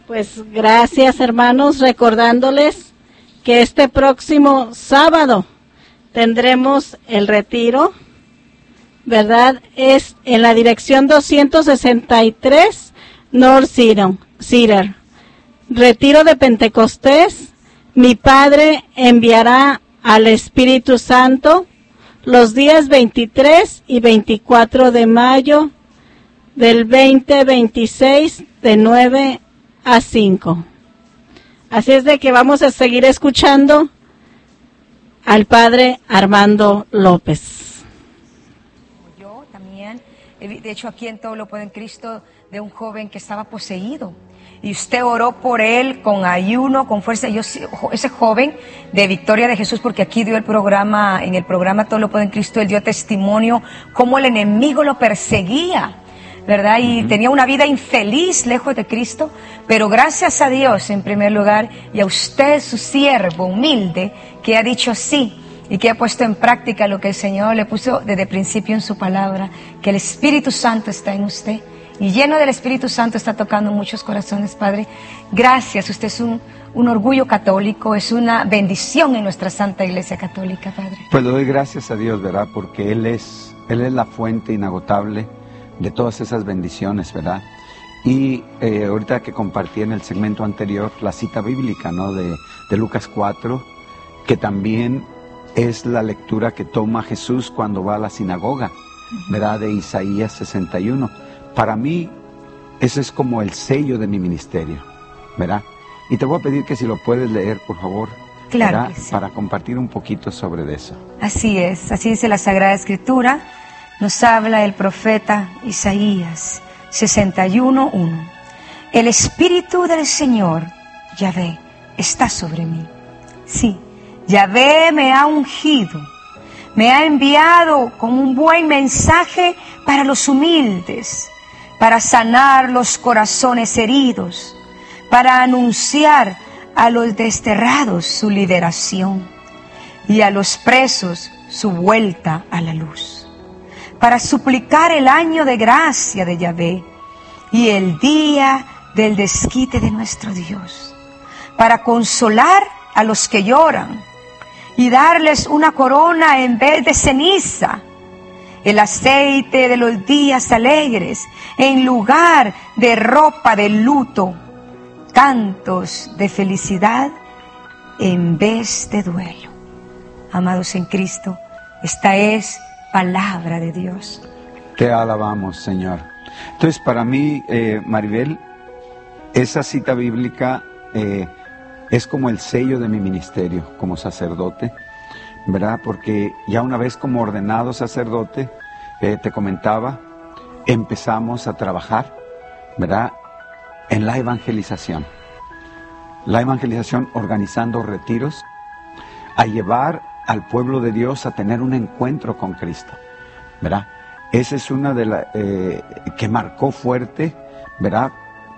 Pues gracias, hermanos, recordándoles que este próximo sábado tendremos el retiro, ¿verdad? Es en la dirección 263 North Cedar. Retiro de Pentecostés. Mi Padre enviará al Espíritu Santo los días 23 y 24 de mayo del 2026 de 9 a 5. Así es de que vamos a seguir escuchando al Padre Armando López. Yo también, de hecho aquí en Todo lo Puedo en Cristo, de un joven que estaba poseído. Y usted oró por él con ayuno, con fuerza. Ese joven de Victoria de Jesús, porque aquí dio en el programa Todo lo Puedo en Cristo, él dio testimonio cómo el enemigo lo perseguía, ¿verdad? Y tenía una vida infeliz lejos de Cristo, pero gracias a Dios en primer lugar, y a usted, su siervo humilde, que ha dicho sí y que ha puesto en práctica lo que el Señor le puso desde el principio en su palabra, que el Espíritu Santo está en usted. Y lleno del Espíritu Santo está tocando muchos corazones, Padre. Gracias, usted es un orgullo católico, es una bendición en nuestra Santa Iglesia Católica, Padre. Pues le doy gracias a Dios, ¿verdad? Porque Él es la fuente inagotable de todas esas bendiciones, ¿verdad? Y ahorita que compartí en el segmento anterior la cita bíblica, ¿no? De Lucas 4, que también es la lectura que toma Jesús cuando va a la sinagoga, ¿verdad? De Isaías 61. Para mí, ese es como el sello de mi ministerio, ¿verdad? Y te voy a pedir que si lo puedes leer, por favor, claro que sí, para compartir un poquito sobre eso. Así es, así dice la Sagrada Escritura, nos habla el profeta Isaías 61:1. El Espíritu del Señor, Yahvé, está sobre mí. Sí, Yahvé me ha ungido, me ha enviado con un buen mensaje para los humildes, para sanar los corazones heridos, para anunciar a los desterrados su liberación y a los presos su vuelta a la luz, para suplicar el año de gracia de Yahvé y el día del desquite de nuestro Dios, para consolar a los que lloran y darles una corona en vez de ceniza, el aceite de los días alegres en lugar de ropa de luto, cantos de felicidad en vez de duelo. Amados en Cristo, esta es palabra de Dios. Te alabamos, Señor. Entonces, para mí, Maribel, esa cita bíblica es como el sello de mi ministerio como sacerdote, ¿verdad? Porque ya una vez como ordenado sacerdote, te comentaba, empezamos a trabajar, ¿verdad?, en la evangelización. La evangelización organizando retiros, a llevar al pueblo de Dios a tener un encuentro con Cristo, ¿verdad? Esa es una de las que marcó fuerte, ¿verdad?,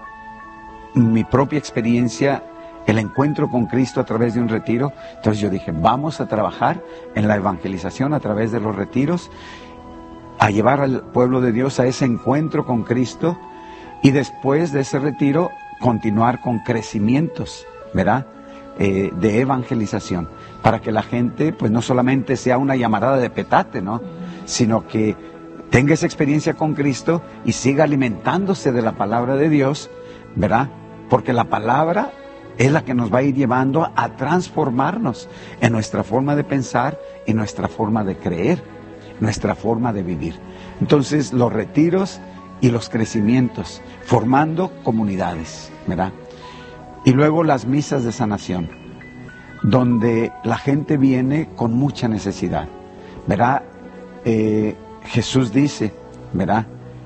mi propia experiencia, el encuentro con Cristo a través de un retiro. Entonces yo dije, vamos a trabajar en la evangelización a través de los retiros, a llevar al pueblo de Dios a ese encuentro con Cristo, y después de ese retiro continuar con crecimientos, ¿verdad?, de evangelización, para que la gente pues no solamente sea una llamarada de petate, ¿no?, sino que tenga esa experiencia con Cristo y siga alimentándose de la palabra de Dios, ¿verdad?, porque la palabra es la que nos va a ir llevando a transformarnos en nuestra forma de pensar y nuestra forma de creer, nuestra forma de vivir. Entonces, los retiros y los crecimientos, formando comunidades, ¿verdad? Y luego las misas de sanación, donde la gente viene con mucha necesidad, ¿verdad? Jesús dice, ¿verdad?,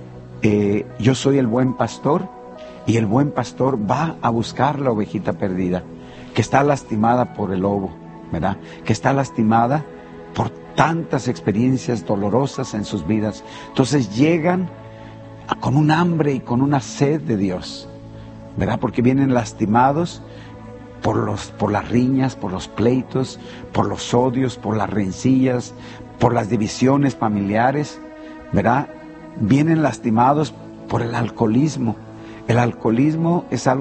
yo soy el buen pastor, y el buen pastor va a buscar la ovejita perdida, que está lastimada por el lobo, ¿verdad?, que está lastimada por tantas experiencias dolorosas en sus vidas. Entonces llegan con un hambre y con una sed de Dios, ¿verdad?, porque vienen lastimados por las riñas, por los pleitos, por los odios, por las rencillas, por las divisiones familiares, ¿verdad? Vienen lastimados por el alcoholismo. El alcoholismo es algo